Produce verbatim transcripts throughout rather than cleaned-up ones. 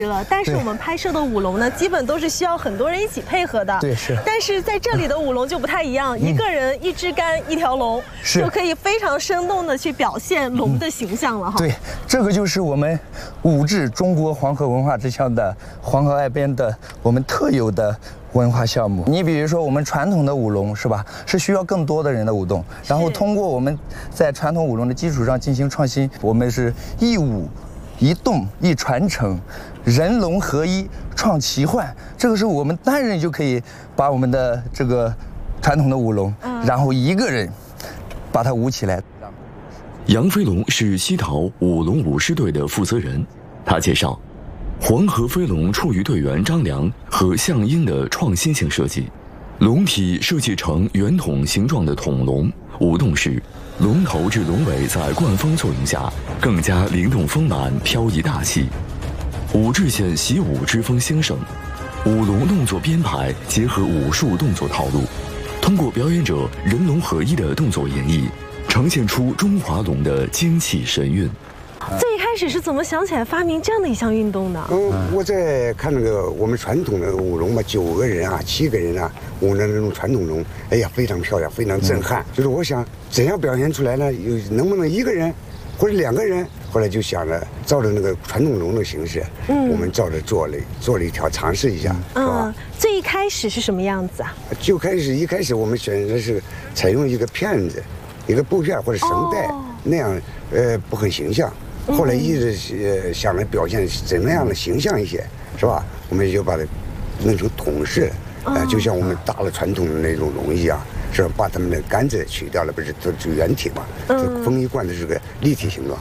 了，但是我们拍摄的舞龙呢，基本都是需要很多人一起配合的。 对，是。 但是在这里的舞龙就不太一样，嗯、一个人一支杆一条龙，就可以非常生动的去表现龙的形象了哈、嗯。 对，这个就是我们舞志中国黄河文化之乡的黄河岸边的我们特有的文化项目。你比如说我们传统的舞龙是吧，是需要更多的人的舞动，然后通过我们在传统舞龙的基础上进行创新，我们是一舞一动一传承，人龙合一创奇幻。这个是我们单人就可以把我们的这个传统的舞龙，嗯、然后一个人把它舞起来。 杨飞龙是西陶舞龙舞狮队的负责人，他介绍，黄河飞龙出于队员张良和向英的创新性设计，龙体设计成圆筒形状的筒龙，舞动时龙头至龙尾在灌风作用下更加灵动丰满、飘逸大气。舞志县习武之风兴盛，舞龙动作编排结合武术动作套路，通过表演者人龙合一的动作演绎，呈现出中华龙的精气神韵。 最一开始是怎么想起来发明这样的一项运动的？ 嗯，我在看那个我们传统的舞龙嘛，九个人啊，七个人啊，舞的那种传统龙，哎呀，非常漂亮，非常震撼。嗯、就是我想怎样表现出来呢？有能不能一个人或者两个人？后来就想着照着那个传统龙的形式，嗯，我们照着做了做了一条，尝试一下，嗯、是吧？ 最一开始是什么样子啊？ 就开始一开始我们选择是采用一个片子，一个布片或者绳带、哦、那样，呃，不很形象。后来一直呃想着表现怎么样的形象一些，是吧？我们就把它弄成筒式，呃，就像我们搭了传统的那种龙一样，是吧？把它们的杆子取掉了，不是都是圆体嘛？嗯，风一贯的是个立体形状。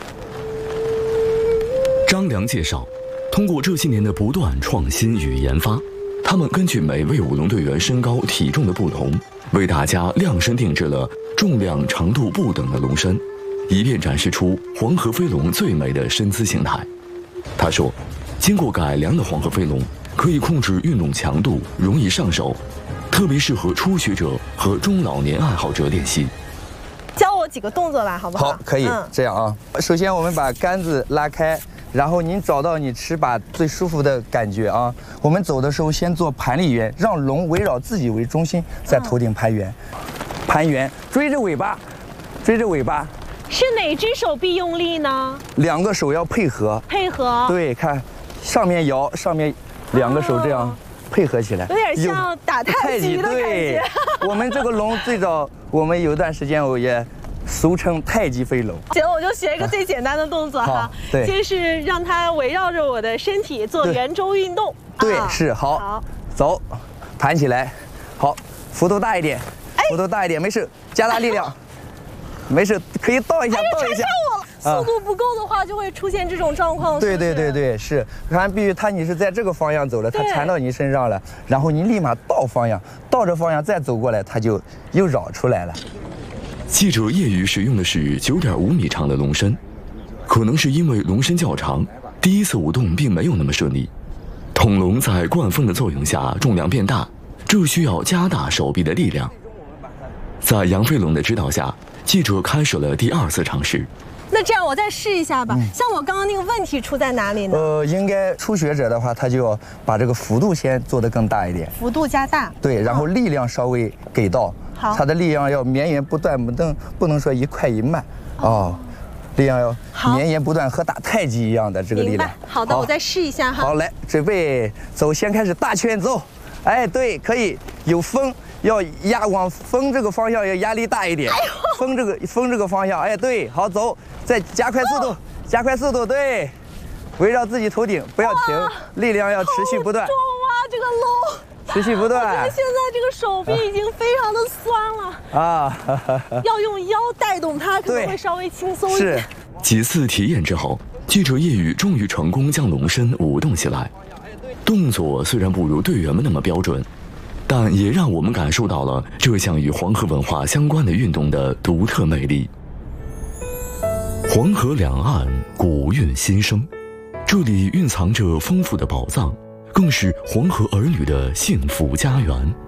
张良介绍，通过这些年的不断创新与研发，他们根据每位舞龙队员身高体重的不同，为大家量身定制了重量长度不等的龙身，以便展示出黄河飞龙最美的身姿形态。他说，经过改良的黄河飞龙可以控制运动强度，容易上手，特别适合初学者和中老年爱好者练习。 教我几个动作吧，好不好？ 好，可以、嗯、这样啊。首先我们把杆子拉开，然后您找到你持把最舒服的感觉啊。我们走的时候先做盘立圆，让龙围绕自己为中心，在头顶盘圆，盘圆，追着尾巴，追着尾巴。 是哪只手臂用力呢？ 两个手要配合。配合。对，看，上面摇，上面两个手这样配合起来， 有点像打太极的感觉。 对，我们这个龙最早，我们有一段时间我也俗称太极飞龙。 行，我就学一个最简单的动作哈， 对， 就是让它围绕着我的身体做圆周运动。 对，啊、是好。好，走，盘起来，好，幅度大一点，幅度大一点，没事，加大力量。没事，可以倒一下，倒一下。 我了，速度不够的话，就会出现这种状况。 对对对对，是。看，必须他你是在这个方向走了，他缠到你身上了，然后你立马倒方向，倒着方向再走过来，他就又绕出来了。 记者业余使用的是九点五米长的龙身，可能是因为龙身较长，第一次舞动并没有那么顺利。筒龙在灌风的作用下重量变大，这需要加大手臂的力量。在杨飞龙的指导下，记者开始了第二次尝试。 那这样我再试一下吧。嗯、像我刚刚那个问题出在哪里呢？ 呃，应该初学者的话，他就要把这个幅度先做得更大一点， 幅度加大。 对，然后力量稍微给到。好，它的力量要绵延不断，不能不能说一快一慢。哦，哦力量要绵延不断，和打太极一样的这个力量。 好的，好我再试一下哈。 好，来，准备走，先开始大圈走。哎，对，可以有风。要压往风这个方向要压力大一点，哎、风这个风这个方向，哎，对，好走，再加快速度，哦、加快速度，对，围绕自己头顶，不要停，力量要持续不断。 重啊，这个龙， 持续不断。我觉得现在这个手臂已经非常的酸了啊，要用腰带动它，可能会稍微轻松一点。 是。几次体验之后，记者叶宇终于成功将龙身舞动起来，动作虽然不如队员们那么标准。但也让我们感受到了这项与黄河文化相关的运动的独特魅力。黄河两岸古韵新生，这里蕴藏着丰富的宝藏，更是黄河儿女的幸福家园。